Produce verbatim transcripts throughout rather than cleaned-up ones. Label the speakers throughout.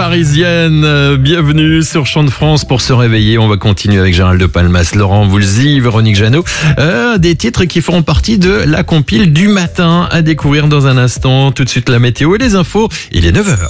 Speaker 1: parisienne. Euh, bienvenue sur Chant de France pour se réveiller. On va continuer avec Gérald de Palmas, Laurent Voulzy, Véronique Jeannot. Euh, des titres qui feront partie de la compile du matin à découvrir dans un instant. Tout de suite la météo et les infos. Il est neuf heures.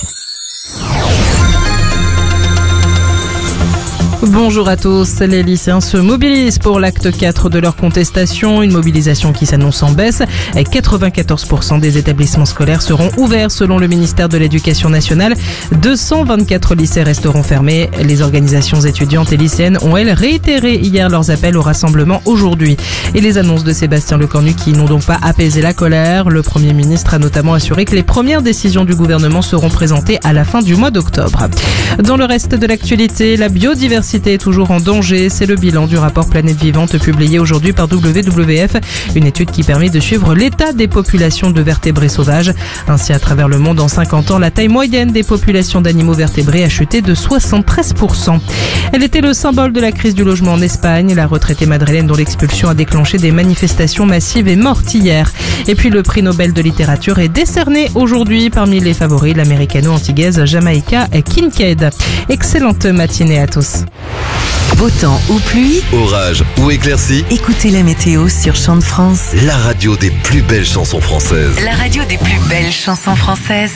Speaker 2: Bonjour à tous, les lycéens se mobilisent pour l'acte quatre de leur contestation, une mobilisation qui s'annonce en baisse. quatre-vingt-quatorze pour cent des établissements scolaires seront ouverts selon le ministère de l'Éducation nationale. deux cent vingt-quatre lycées resteront fermés. Les organisations étudiantes et lycéennes ont, elles, réitéré hier leurs appels au rassemblement aujourd'hui. Et les annonces de Sébastien Lecornu qui n'ont donc pas apaisé la colère. Le Premier ministre a notamment assuré que les premières décisions du gouvernement seront présentées à la fin du mois d'octobre. Dans le reste de l'actualité, la biodiversité est toujours en danger. C'est le bilan du rapport Planète Vivante publié aujourd'hui par W W F. Une étude qui permet de suivre l'état des populations de vertébrés sauvages. Ainsi, à travers le monde, en cinquante ans, la taille moyenne des populations d'animaux vertébrés a chuté de soixante-treize pour cent. Elle était le symbole de la crise du logement en Espagne. La retraitée madrilène dont l'expulsion a déclenché des manifestations massives est morte hier. Et puis le prix Nobel de littérature est décerné aujourd'hui. Parmi les favoris, l'américano-antillaise Jamaïca Kincaid. Excellente matinée à tous.
Speaker 3: Beau temps ou pluie,
Speaker 4: orage ou éclaircie,
Speaker 3: écoutez la météo sur Chant de France.
Speaker 4: la radio des plus belles chansons françaises.
Speaker 3: La radio des plus belles chansons françaises.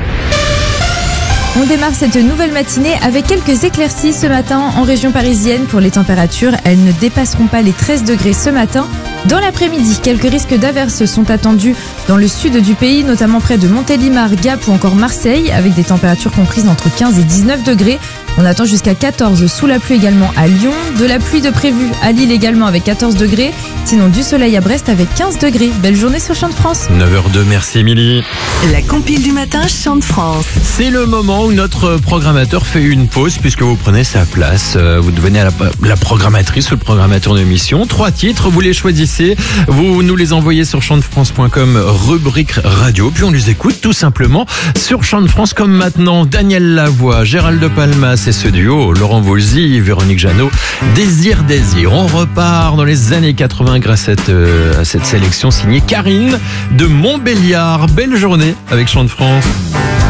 Speaker 5: On démarre cette nouvelle matinée avec quelques éclaircies ce matin en région parisienne. Pour les températures, elles ne dépasseront pas les treize degrés ce matin. Dans l'après-midi, quelques risques d'averses sont attendus dans le sud du pays, notamment près de Montélimar, Gap ou encore Marseille, avec des températures comprises entre quinze et dix-neuf degrés. On attend jusqu'à quatorze sous la pluie également à Lyon. De la pluie de prévu à Lille également avec quatorze degrés. Sinon du soleil à Brest avec quinze degrés. Belle journée sur Chant de France.
Speaker 1: neuf heures deux, merci Émilie.
Speaker 3: La compile du matin Chant de France.
Speaker 1: C'est le moment où notre programmateur fait une pause puisque vous prenez sa place. Vous devenez la, la programmatrice ou le programmateur de l'émission. Trois titres, vous les choisissez. Vous nous les envoyez sur chant de france point com, rubrique radio. Puis on les écoute tout simplement sur Chant de France comme maintenant. Daniel Lavoie, Gérald de Palmas et ce duo, Laurent Voulzy, Véronique Jeannot, Désir, Désir. On repart dans les années quatre-vingts grâce à cette, euh, à cette sélection signée Karine de Montbéliard. Belle journée avec Chant de France.